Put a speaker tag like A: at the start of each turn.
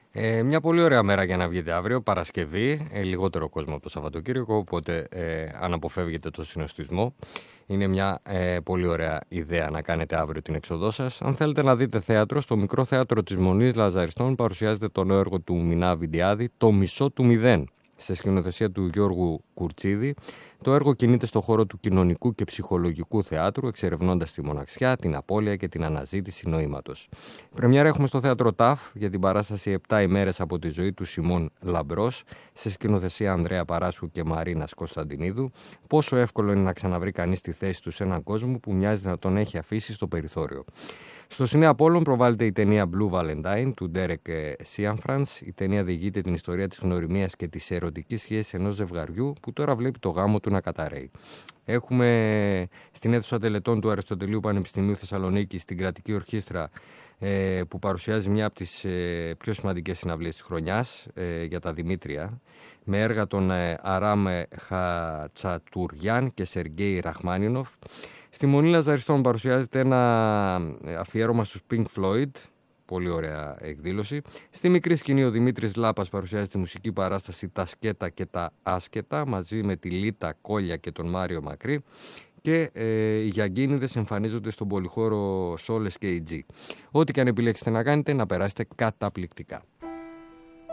A: Μια πολύ ωραία μέρα για να βγείτε αύριο, Παρασκευή, λιγότερο κόσμο από το Σαββατοκύριακο, οπότε αν αποφεύγετε το συνοστισμό, είναι μια πολύ ωραία ιδέα να κάνετε αύριο την έξοδό σας. Αν θέλετε να δείτε θέατρο, στο Μικρό Θέατρο της Μονής Λαζαριστών παρουσιάζεται το νέο έργο του Μινά Βιντιάδη, «Το μισό του μηδέν», σε σκηνοθεσία του Γιώργου Κουρτσίδη. Το έργο κινείται στο χώρο του κοινωνικού και ψυχολογικού θεάτρου, εξερευνώντας τη μοναξιά, την απώλεια και την αναζήτηση νοήματος. Πρεμιέρα έχουμε στο Θέατρο ΤΑΦ για την παράσταση 7 ημέρες από τη ζωή του Σιμών Λαμπρός, σε σκηνοθεσία Ανδρέα Παράσχου και Μαρίνας Κωνσταντινίδου. Πόσο εύκολο είναι να ξαναβρει κανείς τη θέση του σε έναν κόσμο που μοιάζει να τον έχει αφήσει στο περιθώριο. Στο Σινέ Απόλλων προβάλλεται η ταινία Blue Valentine του Ντέρεκ Σίανφρανς. Η ταινία διηγείται την ιστορία της γνωριμίας και της ερωτικής σχέσης ενός ζευγαριού που τώρα βλέπει το γάμο του να καταρρέει. Έχουμε στην αίθουσα τελετών του Αριστοτελείου Πανεπιστημίου Θεσσαλονίκης την Κρατική Ορχήστρα που παρουσιάζει μια από τις πιο σημαντικές συναυλίες της χρονιάς για τα Δημήτρια, με έργα των Αράμ Χατσατουριάν και Σεργέη Ραχμάνινοφ. Στη Μονή Λαζαριστών παρουσιάζεται ένα αφιέρωμα στους Pink Floyd, πολύ ωραία εκδήλωση. Στη μικρή σκηνή ο Δημήτρης Λάπας παρουσιάζει τη μουσική παράσταση «Τα σκέτα και τα άσκετα» μαζί με τη Λίτα Κόλια και τον Μάριο Μακρύ. Και οι Γιαγκίνιδες εμφανίζονται στον πολυχώρο Σόλες και η G. Ό,τι και αν επιλέξετε να κάνετε, να περάσετε καταπληκτικά.